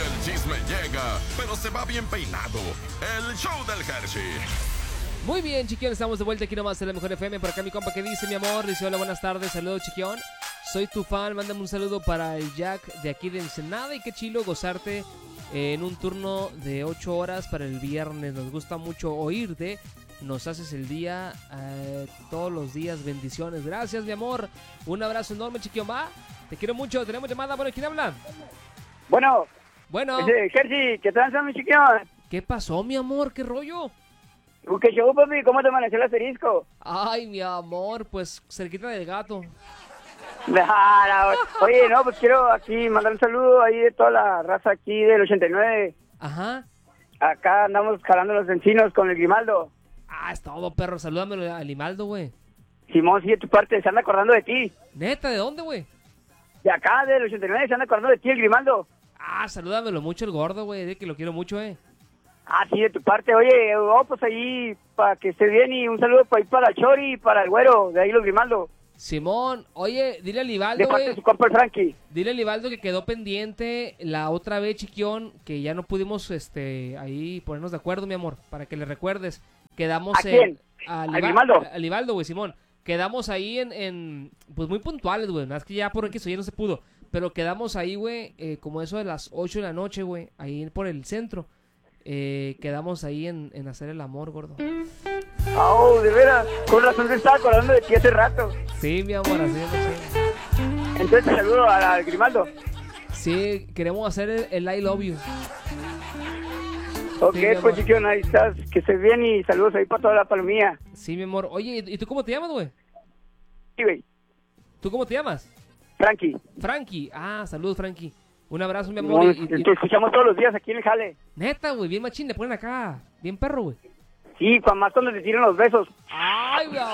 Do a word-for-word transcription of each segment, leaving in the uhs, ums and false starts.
el chisme llega, pero se va bien peinado. El show del Hershey. Muy bien, Chiquión, estamos de vuelta aquí nomás en la Mejor F M. Por acá mi compa que dice, mi amor, dice, hola, buenas tardes, saludos, Chiquión. Soy tu fan, mándame un saludo para el Jack de aquí de Ensenada. Y qué chilo gozarte en un turno de ocho horas para el viernes. Nos gusta mucho oírte. Nos haces el día eh, todos los días. Bendiciones. Gracias, mi amor. Un abrazo enorme, Chiquión. Va. Te quiero mucho. Tenemos llamada. Bueno, ¿quién habla? Bueno. Bueno. Ese, Jersey, ¿qué tranza, mi Chiquión? ¿Qué pasó, mi amor? ¿Qué rollo? ¿Qué show, papi? ¿Cómo te amaneció el asterisco? Ay, mi amor, pues cerquita del gato. Nah, oye, no, pues quiero aquí mandar un saludo ahí de toda la raza aquí del ochenta y nueve. Ajá. Acá andamos calando los encinos con el Grimaldo. Ah, es todo, perro. Salúdamelo al Limaldo, güey. Simón, sí, de tu parte, se anda acordando de ti. ¿Neta? ¿De dónde, güey? De acá, del ochenta y nueve, se anda acordando de ti el Grimaldo. Ah, salúdamelo mucho el gordo, güey. De que lo quiero mucho, eh. Ah, sí, de tu parte. Oye, oh, pues ahí, para que esté bien, y un saludo para ahí para el Chori y para el Güero, de ahí los Grimaldo. Simón, oye, dile a De Libaldo, parte de güey. su compa el Frankie. Dile a Libaldo que quedó pendiente la otra vez, Chiquión, que ya no pudimos, este, ahí ponernos de acuerdo, mi amor, para que le recuerdes. Quedamos ¿A quién? a ¿Al Grimaldo? A Libaldo, güey, Simón. Quedamos ahí en, en, pues muy puntuales, güey. Nada más que ya por X o ya no se pudo. Pero quedamos ahí, güey, eh, como eso de las ocho de la noche, güey, ahí por el centro. Eh, quedamos ahí en, en hacer el amor, gordo. Oh, de veras, con razón se estaba acordando de ti hace rato. Sí, mi amor, así es, así. Entonces te saludo al, al Grimaldo. Sí, queremos hacer el, el I love you. Ok, Sí, mi pues amor. chiquión, ahí estás, que estés bien y saludos ahí para toda la palomía. Sí, mi amor. Oye, ¿y tú cómo te llamas, güey? Sí, güey, ¿Tú cómo te llamas? Frankie. Frankie. Ah, saludos, Frankie. Un abrazo, mi amor. No, y- y- te escuchamos todos los días aquí en el jale. Neta, güey, bien machín, le ponen acá. Bien perro, güey. Sí, cuando más cuando te tiran los besos. Ay, güey.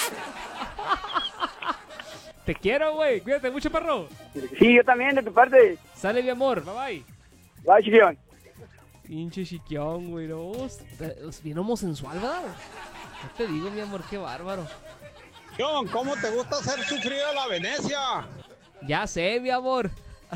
Te quiero, güey. Cuídate mucho, perro. Sí, yo también, de tu parte. Sale, mi amor. Bye, bye. Bye, chiquión. Pinche chiquión, güey. No, es bien homosensual, ¿verdad? No te digo, mi amor, qué bárbaro. John, ¿cómo te gusta hacer sufrir a la Venecia? Ya sé, mi amor.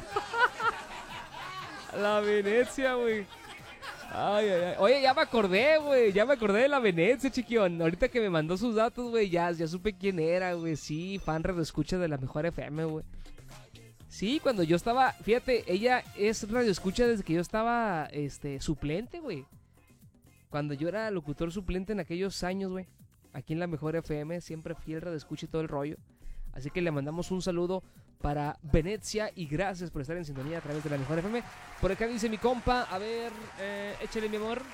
La Venecia, güey. Ay, ay, ay. Oye, ya me acordé, güey. Ya me acordé de la Venecia, chiquión. Ahorita que me mandó sus datos, güey, ya, ya supe quién era, güey. Sí, fan radioescucha de la Mejor F M, güey. Sí, cuando yo estaba, fíjate, ella es radioescucha desde que yo estaba, este, suplente, güey. Cuando yo era locutor suplente en aquellos años, güey. Aquí en la Mejor F M, siempre fiel radioescucha y todo el rollo. Así que le mandamos un saludo para Venecia y gracias por estar en sintonía a través de la Mejor F M. Por acá dice mi compa, a ver, eh, échale, mi amor.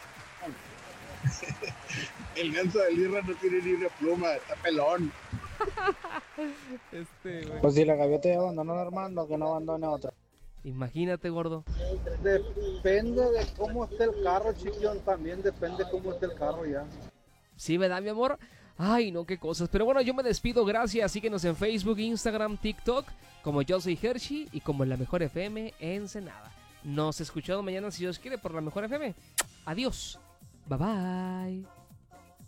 El ganso de Lirra no tiene ni una pluma, está pelón. Este, güey. Pues si la gaviota ya abandonó a Armando, que no abandone a otra. Imagínate, gordo. Depende de cómo esté el carro, chiquión. También depende de cómo esté el carro ya. Sí, ¿verdad, mi amor? Ay, no, qué cosas. Pero bueno, yo me despido, gracias. Síguenos en Facebook, Instagram, TikTok, como Yo Soy Hershey y como La Mejor F M Ensenada. Nos escuchamos mañana, si Dios quiere, por La Mejor F M. Adiós. Bye, bye.